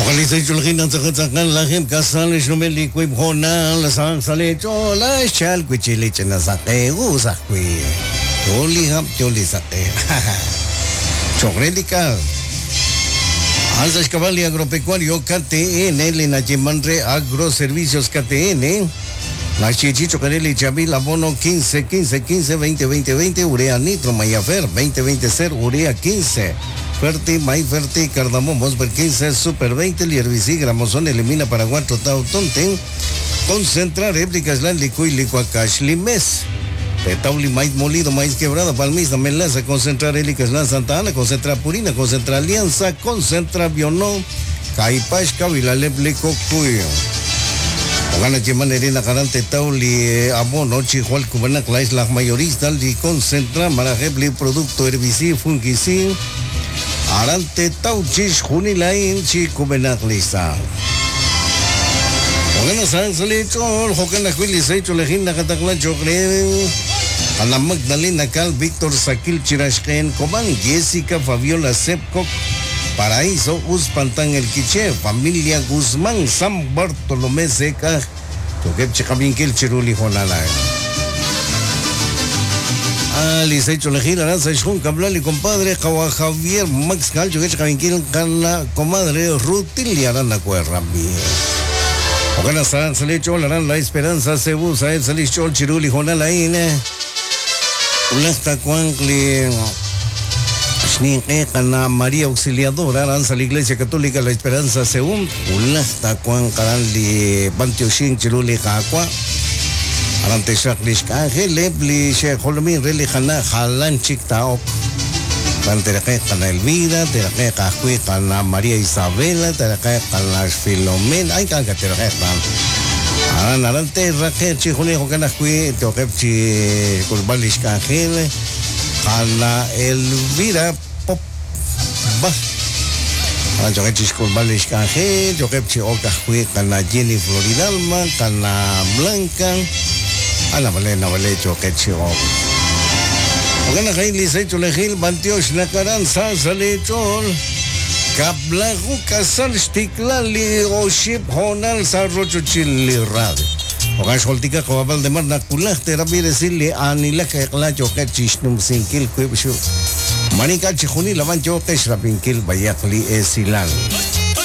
Lizay chulgin ang sakit-sakan lahim kasal shumeli kwib hona lasang sale chola shal kwichili chana sake usakwi. Choli ham choli sake. Chogredical. Alzas Cavalli Agropecuario KTN, Linachimanre Agroservicios KTN. La Chichicho Carelli Chavil abono 15, 15, 15, 20, 20, 20, urea nitro, Mayafer, 20, 20, ser, urea 15. Ferti, May Ferti, Cardamomos, 15, Super 20, el herbicida, Gramozón, elimina Paraguay, Totao, Tonten, concentra réplicas, la licuy, licuacash, limes, Petauli, maíz molido, maíz quebrado, palmista, melaza, concentra réplicas, la Santa Ana, concentra purina, concentra alianza, concentra bionó, caipash, cabila, leplico, cuyo. Ogana Chimanerina, Carante, Tauli, abono, Chihual, Cubana, Clais, la mayorista, li concentra, marajebli, producto herbicida, fungicida, Arante Tauchis Junilain Chicubenaclista. Ogana San Salito, Jocana Quili Secho Legina Catacla Chocre, Ana Magdalena Cal, Víctor Saquil Chirashken, Coban, Jessica Fabiola Sepcoc, Paraíso Uspantan El Quiche, Familia Guzmán, San Bartolomé Seca, Toquep Chicabinquil Chiruli Jonala. Licey Cholejil, Aranza Shun, Cablali, compadre, Javier, Max Calcho, que Chavinquil, Cana, comadre, Rutil y Arana Cuerra. Ogana San Salecho, La Esperanza, Cebu, Saed Salichol, Chiruli, Jonalaine, Ulasta Cuancli, Shnique, Cana, María Auxiliadora, Aranza, la Iglesia Católica, La Esperanza, Cebu, Ulasta Cuancarali, Pantioshin, Chiruli, Jacua. Arante Shaklish Ángel, Lebli, Sheholmin, Relihana, Halan Chiktao, Panterake, Cana Elvira, Terake, Cajui, Cana María Isabela, Terake, Cana Filomena, hay que Terake, Arante, Raquel, Chihulejo, Canajui, Teokepchi, Kurbalish Ángel, Cana Elvira, Pop, Bas. Joquechis Kurbalish Ángel, Teokepchi, Ocajui, Cana Jenny Floridalma, Cana Blanca. Ana Valena Valecho Quecho. Ogana Jaili Secho Lejil, Bantiosh Nacaran, Sansa Lechol, Cablahu Casal Stiklali, Oship Honal, Sarrocho Chili Rad. Ogash Holtica, Coabal de Marnaculah, Terabire Silly, Anila Clacho Ketchish Num Sinkil Quibshu. Manica Chihuni, Lavancho Keshrapinquil, Bayakli Esilan.